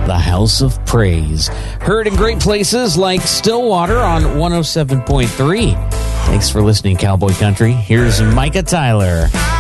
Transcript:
the House of Praise. Heard in great places like Stillwater on 107.3. Thanks for listening, Cowboy Country. Here's Micah Tyler.